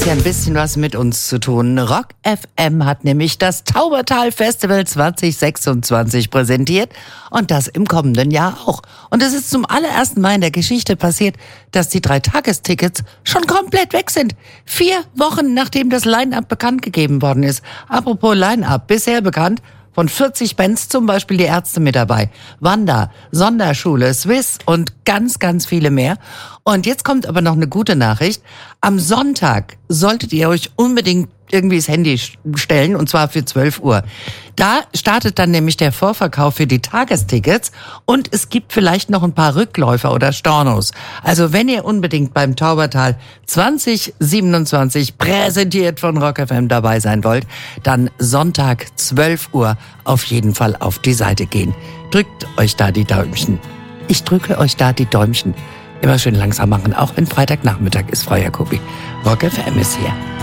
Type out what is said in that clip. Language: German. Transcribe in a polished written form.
ja ein bisschen was mit uns zu tun. Rock FM hat nämlich das Taubertal Festival 2026 präsentiert und das im kommenden Jahr auch. Und es ist zum allerersten Mal in der Geschichte passiert, dass die 3-Tagestickets schon komplett weg sind. 4 Wochen nachdem das Line-Up bekannt gegeben worden ist. Apropos Line-Up, bisher bekannt von 40 Bands, zum Beispiel die Ärzte mit dabei, Wanda, Sonderschule, Swiss und ganz, ganz viele mehr. Und jetzt kommt aber noch eine gute Nachricht. Am Sonntag solltet ihr euch unbedingt irgendwie das Handy stellen, und zwar für 12 Uhr. Da startet dann nämlich der Vorverkauf für die Tagestickets und es gibt vielleicht noch ein paar Rückläufer oder Stornos. Also wenn ihr unbedingt beim Taubertal 2027 präsentiert von Rock FM dabei sein wollt, dann Sonntag 12 Uhr auf jeden Fall auf die Seite gehen. Drückt euch da die Däumchen. Ich drücke euch da die Däumchen. Immer schön langsam machen, auch wenn Freitagnachmittag ist, Frau Jacobi. Rock FM ist hier.